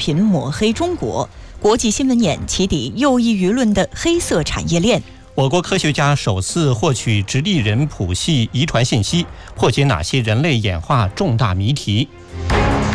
频抹黑中国，国际新闻眼起底右翼舆论的黑色产业链。 我国科学家首次获取直立人谱系遗传信息，破解哪些人类演化重大谜题？